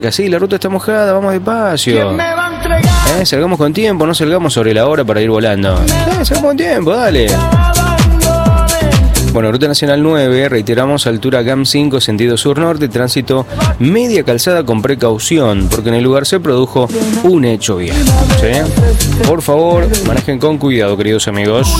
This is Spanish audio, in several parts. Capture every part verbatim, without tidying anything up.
Así, la ruta está mojada, vamos despacio. Eh, salgamos con tiempo, no salgamos sobre la hora para ir volando. Eh, salgamos con tiempo, dale. Bueno, Ruta Nacional nueve, reiteramos, altura GAM cinco, sentido sur-norte, tránsito media calzada con precaución, porque en el lugar se produjo un hecho bien. ¿Sí? Por favor, manejen con cuidado, queridos amigos.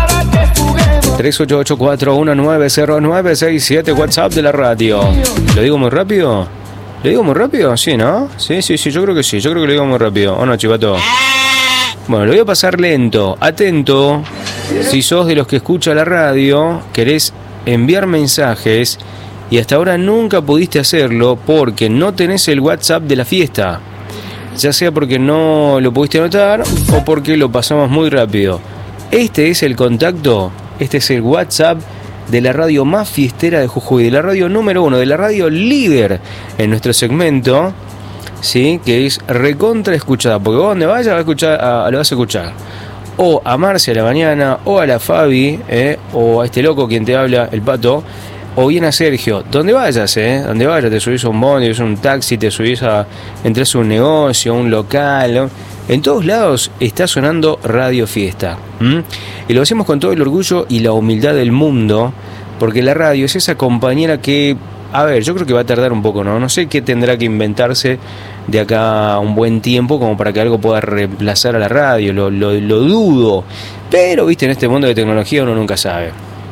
tres ocho ocho cuatro uno nueve cero nueve seis siete, WhatsApp de la radio. ¿Lo digo muy rápido? ¿Lo digo muy rápido? Sí, ¿no? Sí, sí, sí, yo creo que sí, yo creo que lo digo muy rápido. ¿O no, chivato? Bueno, lo voy a pasar lento, atento. Si sos de los que escucha la radio, querés enviar mensajes y hasta ahora nunca pudiste hacerlo porque no tenés el WhatsApp de la fiesta, ya sea porque no lo pudiste anotar o porque lo pasamos muy rápido. Este es el contacto, este es el WhatsApp de la radio más fiestera de Jujuy, de la radio número uno, de la radio líder en nuestro segmento, ¿sí? Que es recontra escuchada, porque vos donde vayas vas a escuchar, a, lo vas a escuchar o a Marce a la mañana, o a la Fabi, eh, o a este loco quien te habla, el Pato, o bien a Sergio. Donde vayas, eh, donde vayas, te subís a un bondi, te subís a un taxi, te subís a, entras a un negocio, a un local, ¿no? En todos lados está sonando Radio Fiesta. ¿Mm? Y lo hacemos con todo el orgullo y la humildad del mundo, porque la radio es esa compañera que, a ver, yo creo que va a tardar un poco, ¿no? No sé qué tendrá que inventarse de acá a un buen tiempo como para que algo pueda reemplazar a la radio, lo, lo, lo dudo. Pero, viste, en este mundo de tecnología uno nunca sabe.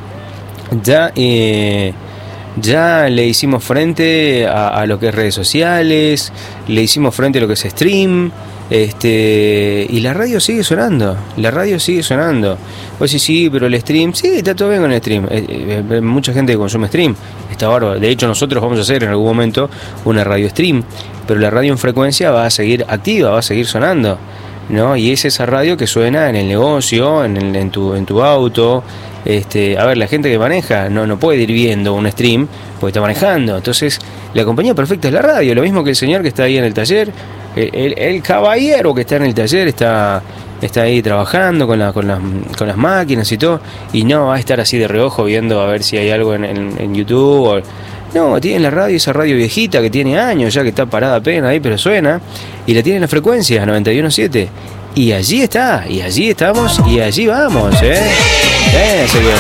Ya, eh, ya le hicimos frente a, a lo que es redes sociales, le hicimos frente a lo que es stream, este, y la radio sigue sonando, la radio sigue sonando. Pues sí, sí, pero el stream, sí, está todo bien con el stream. Eh, eh, mucha gente que consume stream, está bárbaro. De hecho, nosotros vamos a hacer en algún momento una radio stream, pero la radio en frecuencia va a seguir activa, va a seguir sonando, ¿no? Y es esa radio que suena en el negocio, en, el, en, tu, en tu auto. Este, a ver, la gente que maneja no, no puede ir viendo un stream porque está manejando. Entonces, la compañía perfecta es la radio. Lo mismo que el señor que está ahí en el taller, el, el, el caballero que está en el taller está, está ahí trabajando con, la, con, las, con las máquinas y todo, y no va a estar así de reojo viendo a ver si hay algo en, en, en YouTube o, no, tiene la radio, esa radio viejita que tiene años ya, que está parada apenas ahí, pero suena, y la tiene en la frecuencia noventa y uno punto siete, y allí está, y allí estamos, y allí vamos, ¿eh? Eh, señor.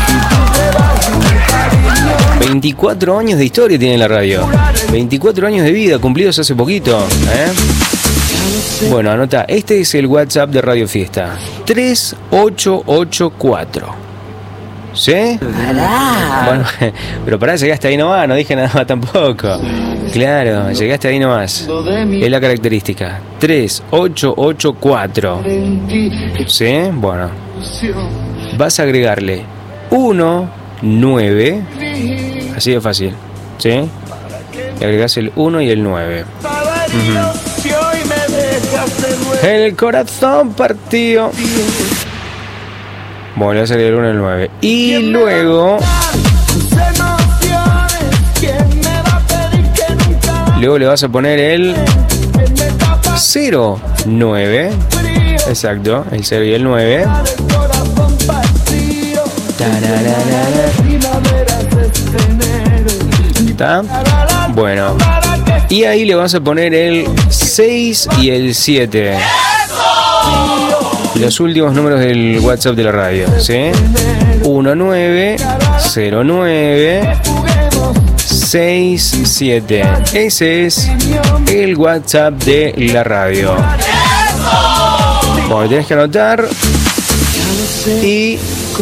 veinticuatro años de historia tiene la radio, veinticuatro años de vida, cumplidos hace poquito, ¿eh? Bueno, anota, este es el WhatsApp de Radio Fiesta, tres ocho ocho cuatro. ¿Sí? Bueno, pero pará, llegaste ahí nomás, no dije nada más tampoco. Claro, llegaste ahí nomás. Es la característica. tres ocho ocho cuatro. ¿Sí? Bueno. Vas a agregarle uno nueve. Así de fácil. ¿Sí? Y agregás el uno y el nueve. Uh-huh. El corazón partido. Bueno, le va a salir el uno y el nueve. Y luego... Luego le vas a poner el cero nueve. Exacto, el cero y el nueve. ¿Está? Bueno. Y ahí le vas a poner el seis y el siete. Los últimos números del WhatsApp de la radio, ¿sí? uno nueve cero nueve seis siete. Ese es el WhatsApp de la radio. Bueno, tienes que anotar y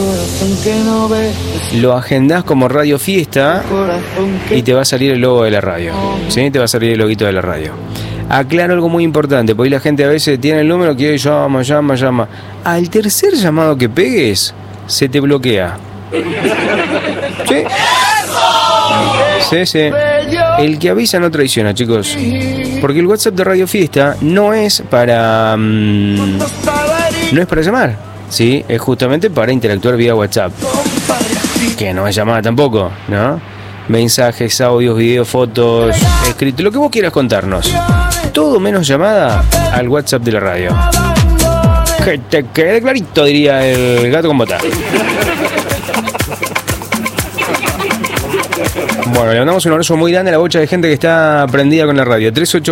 lo agendás como Radio Fiesta y te va a salir el logo de la radio, ¿sí? Te va a salir el loguito de la radio. Aclaro algo muy importante, porque la gente a veces tiene el número que llama, llama, llama. Al tercer llamado que pegues, se te bloquea. ¿Sí? Sí, sí. El que avisa no traiciona, chicos. Porque el WhatsApp de Radio Fiesta no es para... Mmm, no es para llamar, ¿sí? Es justamente para interactuar vía WhatsApp. Que no es llamada tampoco, ¿no? Mensajes, audios, videos, fotos, escrito, lo que vos quieras contarnos. Todo menos llamada al WhatsApp de la radio. Que te quede clarito, diría el gato con bota. Bueno, le mandamos un abrazo muy grande a la bocha de gente que está prendida con la radio. tres ocho